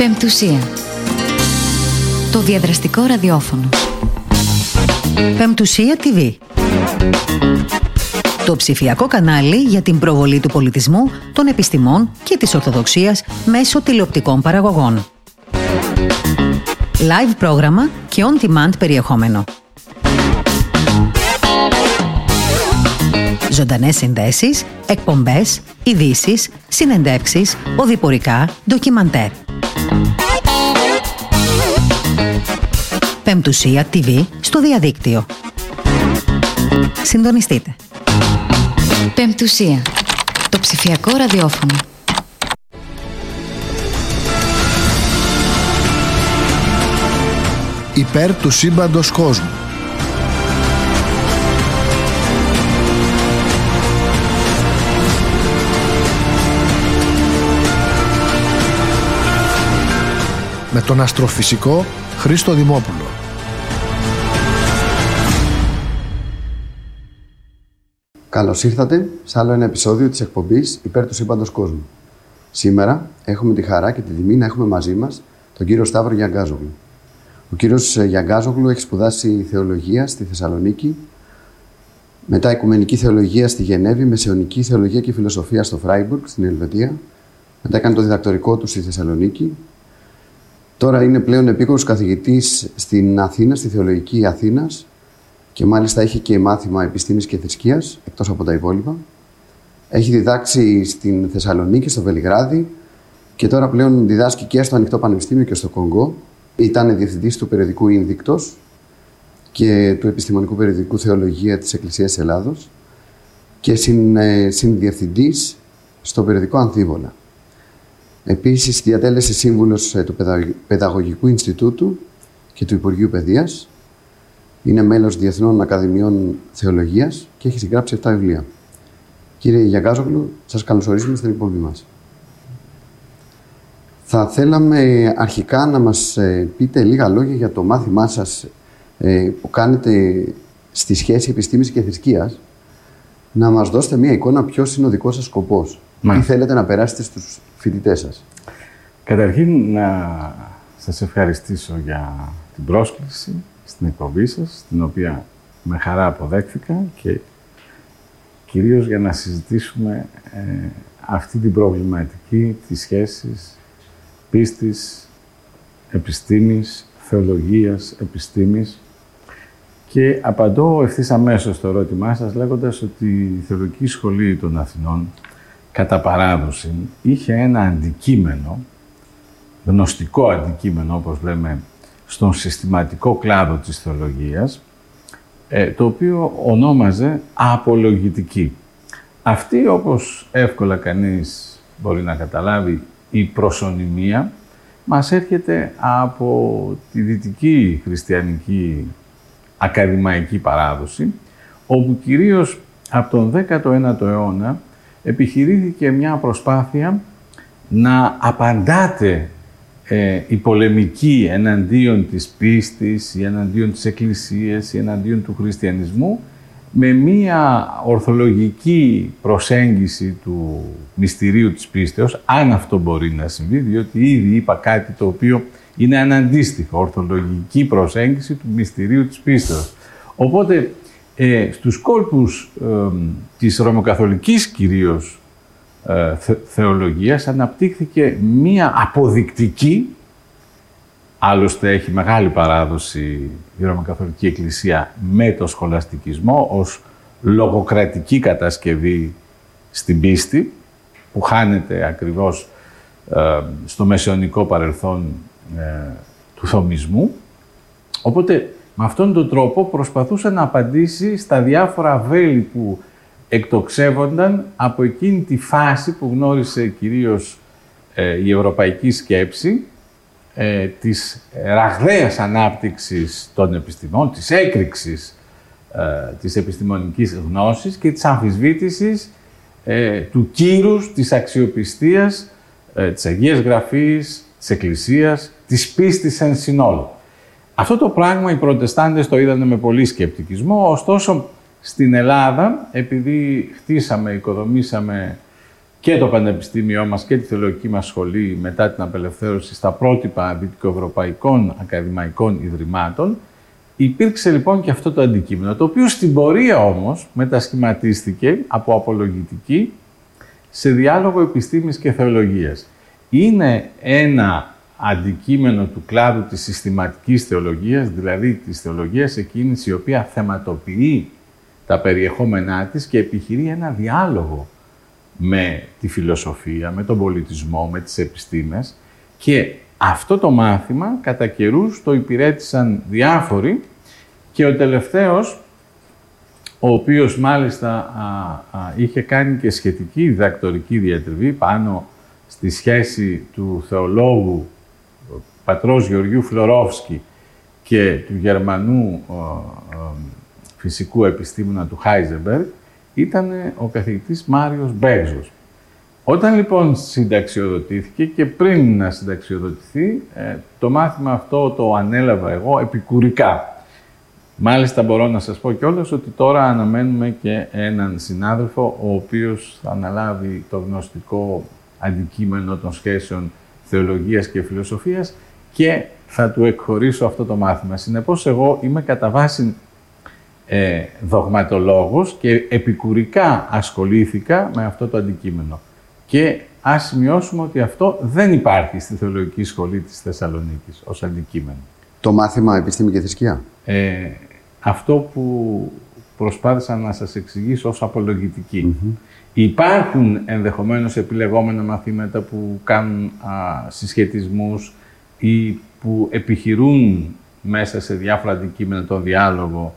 Πεμπτουσία. Το διαδραστικό ραδιόφωνο. Πεμπτουσία TV. Το ψηφιακό κανάλι για την προβολή του πολιτισμού, των επιστημών και της Ορθοδοξίας μέσω τηλεοπτικών παραγωγών. Live πρόγραμμα και on-demand περιεχόμενο. Ζωντανές συνδέσεις, εκπομπές, ειδήσεις, συνεντεύξεις, οδηπορικά, ντοκιμαντέρ. Πεμπτουσία TV στο διαδίκτυο. Συντονιστείτε. Πεμπτουσία. Το ψηφιακό ραδιόφωνο. Υπέρ του σύμπαντος κόσμου. Με τον αστροφυσικό Χρήστο Δημόπουλο. Καλώς ήρθατε σε άλλο ένα επεισόδιο της εκπομπής Υπέρ του σύμπαντος κόσμου. Σήμερα έχουμε τη χαρά και τη τιμή να έχουμε μαζί μας τον κύριο Σταύρο Γιαγκάζογλου. Ο κύριος Γιαγκάζογλου έχει σπουδάσει θεολογία στη Θεσσαλονίκη, μετά οικουμενική θεολογία στη Γενέβη, μεσαιωνική θεολογία και φιλοσοφία στο Φράιμπουργκ, στην Ελβετία. Μετά έκανε το διδακτορικό του στη Θεσσαλονίκη. Τώρα είναι πλέον επίκορος καθηγητής στην Αθήνα, στη Θεολογική Αθήνας, και μάλιστα έχει και μάθημα επιστήμης και θρησκείας, εκτός από τα υπόλοιπα. Έχει διδάξει στην Θεσσαλονίκη, στο Βελιγράδι και τώρα πλέον διδάσκει και στο Ανοιχτό Πανεπιστήμιο και στο Κονγκό. Ήταν διευθυντής του περιοδικού Ίνδικτος και του επιστημονικού περιοδικού Θεολογία της Εκκλησίας της Ελλάδος και συνδιευθυντής στο περιοδικό Αμφίβολα. Επίσης, διατέλεσε σύμβουλος του Παιδαγωγικού Ινστιτούτου και του Υπουργείου Παιδείας. Είναι μέλος Διεθνών Ακαδημιών Θεολογίας και έχει συγγράψει 7 βιβλία. Κύριε Γιαγκάζογλου, σας καλωσορίζουμε στην εκπομπή μας. Θα θέλαμε αρχικά να μας πείτε λίγα λόγια για το μάθημά σας που κάνετε στη σχέση επιστήμης και θρησκείας. Να μας δώσετε μια εικόνα ποιος είναι ο δικός σας σκοπός. Τι θέλετε να περάσετε στους φοιτητές σας. Καταρχήν, να σας ευχαριστήσω για την πρόσκληση στην εκπομπή σας, την οποία με χαρά αποδέχθηκα και κυρίως για να συζητήσουμε αυτή την προβληματική της σχέσης πίστης, επιστήμης, θεολογίας, επιστήμης, και απαντώ ευθύς αμέσως στο ερώτημά σας λέγοντας ότι η Θεολογική Σχολή των Αθηνών κατά παράδοση είχε ένα αντικείμενο, γνωστικό αντικείμενο όπως λέμε στον συστηματικό κλάδο της θεολογίας, το οποίο ονόμαζε απολογητική. Αυτή, όπως εύκολα κανείς μπορεί να καταλάβει, η προσωνυμία μας έρχεται από τη δυτική χριστιανική ακαδημαϊκή παράδοση, όπου κυρίως από τον 19ο αιώνα επιχειρήθηκε μια προσπάθεια να απαντάτε η πολεμική εναντίον της πίστης ή εναντίον της Εκκλησίας ή εναντίον του χριστιανισμού με μία ορθολογική προσέγγιση του μυστηρίου της πίστεως, αν αυτό μπορεί να συμβεί, διότι ήδη είπα κάτι το οποίο είναι αναντίστοιχο, ορθολογική προσέγγιση του μυστηρίου της πίστεως. Οπότε, στους κόλπους της ρωμαιοκαθολικής κυρίως θεολογίας αναπτύχθηκε μία αποδεικτική, άλλωστε έχει μεγάλη παράδοση η Ρωμαιοκαθολική Εκκλησία με το σχολαστικισμό ως λογοκρατική κατασκευή στην πίστη, που χάνεται ακριβώς στο μεσαιωνικό παρελθόν του θωμισμού. Οπότε με αυτόν τον τρόπο προσπαθούσε να απαντήσει στα διάφορα βέλη που εκτοξεύονταν από εκείνη τη φάση που γνώρισε κυρίως η ευρωπαϊκή σκέψη, της ραγδαίας ανάπτυξης των επιστημών, της έκρηξης της επιστημονικής γνώσης και της αμφισβήτησης του κύρους, της αξιοπιστίας, της Αγίας Γραφής, της Εκκλησίας, της πίστης εν συνόλου. Αυτό το πράγμα οι Προτεστάντες το είδανε με πολύ σκεπτικισμό, ωστόσο στην Ελλάδα, επειδή χτίσαμε, οικοδομήσαμε και το πανεπιστήμιό μας και τη θεολογική μας σχολή μετά την απελευθέρωση στα πρότυπα δυτικοευρωπαϊκών ακαδημαϊκών ιδρυμάτων, υπήρξε λοιπόν και αυτό το αντικείμενο, το οποίο στην πορεία όμως μετασχηματίστηκε από απολογητική σε διάλογο επιστήμης και θεολογίας. Είναι ένα αντικείμενο του κλάδου της συστηματικής θεολογίας, δηλαδή της θεολογίας εκείνης η οποία θεματοποιεί τα περιεχόμενά της και επιχειρεί ένα διάλογο με τη φιλοσοφία, με τον πολιτισμό, με τις επιστήμες, και αυτό το μάθημα κατά καιρούς το υπηρέτησαν διάφοροι, και ο τελευταίος, ο οποίος μάλιστα είχε κάνει και σχετική διδακτορική διατριβή πάνω στη σχέση του θεολόγου πατρός Γεωργίου Φλωρόφσκι και του Γερμανού φυσικού επιστήμονα του Χάιζεμπεργκ, ήταν ο καθηγητής Μάριος Μπέγζος. Όταν λοιπόν συνταξιοδοτήθηκε και πριν να συνταξιοδοτηθεί, το μάθημα αυτό το ανέλαβα εγώ επικουρικά. Μάλιστα μπορώ να σας πω κιόλας ότι τώρα αναμένουμε και έναν συνάδελφο ο οποίος θα αναλάβει το γνωστικό αντικείμενο των σχέσεων θεολογίας και φιλοσοφίας και θα του εκχωρήσω αυτό το μάθημα. Συνεπώς εγώ είμαι κατά βάση δογματολόγος και επικουρικά ασχολήθηκα με αυτό το αντικείμενο. Και ας σημειώσουμε ότι αυτό δεν υπάρχει στη Θεολογική Σχολή της Θεσσαλονίκης ως αντικείμενο. Το μάθημα Επιστήμη και Θρησκεία. Αυτό που προσπάθησα να σας εξηγήσω ως απολογητική. Υπάρχουν ενδεχομένως επιλεγόμενα μαθήματα που κάνουν συσχετισμούς ή που επιχειρούν μέσα σε διάφορα αντικείμενα το διάλογο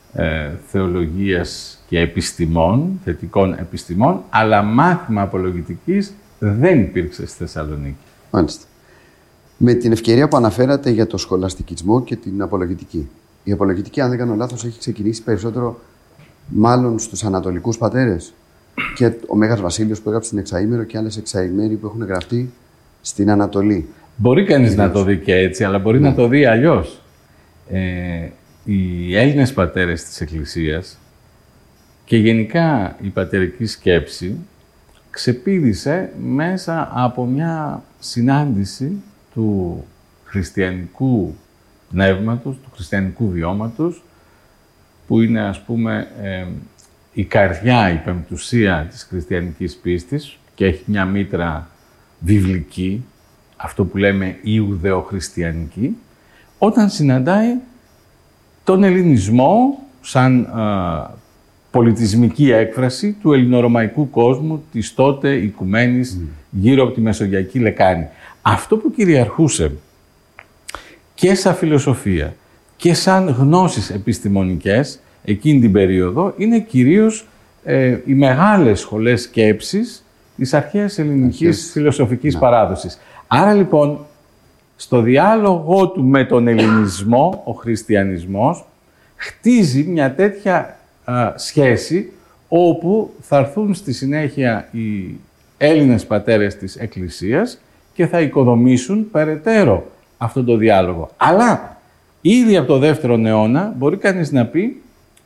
θεολογίας και επιστημών, θετικών επιστημών, αλλά μάθημα απολογητικής δεν υπήρξε στη Θεσσαλονίκη. Μάλιστα. Με την ευκαιρία που αναφέρατε για το σχολαστικισμό και την απολογητική. Η απολογητική, αν δεν κάνω λάθος, έχει ξεκινήσει περισσότερο μάλλον στους ανατολικούς πατέρες. Και ο Μέγας Βασίλειος που έγραψε την Εξαήμερο και άλλες εξαήμεροι που έχουν γραφτεί στην Ανατολή. Μπορεί κανείς να το δει και έτσι, αλλά μπορεί να το δει αλλιώς. Οι Έλληνες πατέρες της Εκκλησίας και γενικά η πατερική σκέψη ξεπήδησε μέσα από μια συνάντηση του χριστιανικού πνεύματος, του χριστιανικού βιώματος, που είναι, ας πούμε, η καρδιά, η πεμπτουσία της χριστιανικής πίστης και έχει μια μήτρα βιβλική, αυτό που λέμε Ιουδεοχριστιανική, όταν συναντάει τον ελληνισμό σαν πολιτισμική έκφραση του ελληνορωμαϊκού κόσμου της τότε οικουμένης γύρω από τη Μεσογειακή Λεκάνη. Αυτό που κυριαρχούσε και σαν φιλοσοφία και σαν γνώσεις επιστημονικές εκείνη την περίοδο είναι κυρίως οι μεγάλες σχολές σκέψης της αρχαίας ελληνικής φιλοσοφικής παράδοσης. Άρα λοιπόν, στο διάλογο του με τον ελληνισμό, ο χριστιανισμός χτίζει μια τέτοια σχέση όπου θα έρθουν στη συνέχεια οι Έλληνες πατέρες της Εκκλησίας και θα οικοδομήσουν περαιτέρω αυτό το διάλογο. Αλλά ήδη από το 2ο αιώνα μπορεί κανείς να πει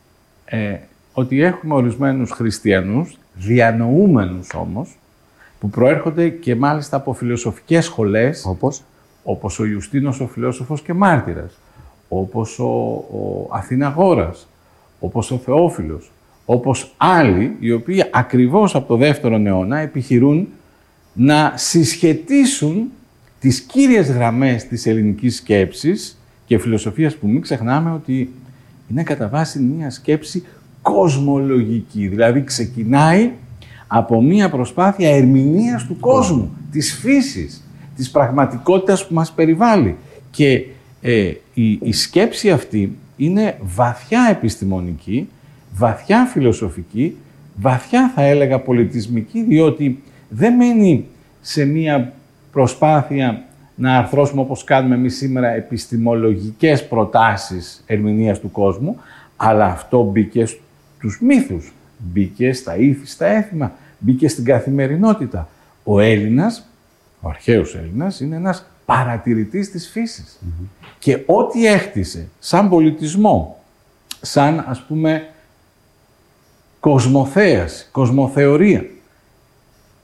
ότι έχουμε ορισμένους χριστιανούς, διανοούμενους όμως, που προέρχονται και μάλιστα από φιλοσοφικές σχολές, όπως ο Ιουστίνος ο φιλόσοφος και μάρτυρας, όπως ο Αθηναγόρας, όπως ο Θεόφιλος, όπως άλλοι, οι οποίοι ακριβώς από το 2ο αιώνα επιχειρούν να συσχετίσουν τις κύριες γραμμές της ελληνικής σκέψης και φιλοσοφίας, που μην ξεχνάμε ότι είναι κατά βάση μια σκέψη κοσμολογική, δηλαδή ξεκινάει από μια προσπάθεια ερμηνείας του κόσμου, της φύσης, της πραγματικότητας που μας περιβάλλει. Και η σκέψη αυτή είναι βαθιά επιστημονική, βαθιά φιλοσοφική, βαθιά θα έλεγα πολιτισμική, διότι δεν μένει σε μια προσπάθεια να αρθρώσουμε, όπως κάνουμε εμείς σήμερα, επιστημολογικές προτάσεις ερμηνείας του κόσμου, αλλά αυτό μπήκε στους μύθους, μπήκε στα ήθη, στα έθιμα, μπήκε στην καθημερινότητα. Ο Έλληνας, ο αρχαίος Έλληνας, είναι ένας παρατηρητής της φύσης. Και ό,τι έχτισε σαν πολιτισμό, σαν, ας πούμε, κοσμοθέαση, κοσμοθεωρία,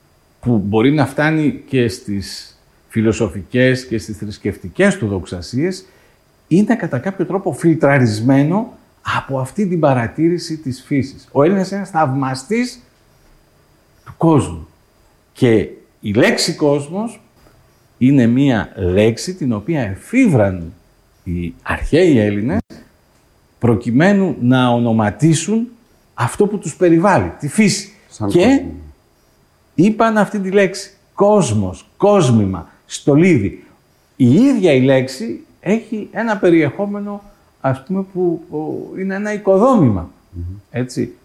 που μπορεί να φτάνει και στις φιλοσοφικές και στις θρησκευτικές του δοξασίες, είναι κατά κάποιο τρόπο φιλτραρισμένο από αυτή την παρατήρηση της φύσης. Ο Έλληνας είναι ένας θαυμαστής του κόσμου. Και η λέξη κόσμος είναι μία λέξη την οποία εφήβραν οι αρχαίοι Έλληνες προκειμένου να ονοματίσουν αυτό που τους περιβάλλει, τη φύση. Και κόσμο. Είπαν αυτή τη λέξη, κόσμος, κόσμημα, στολίδι. Η ίδια η λέξη έχει ένα περιεχόμενο, ας πούμε, που είναι ένα οικοδόμημα. Έτσι.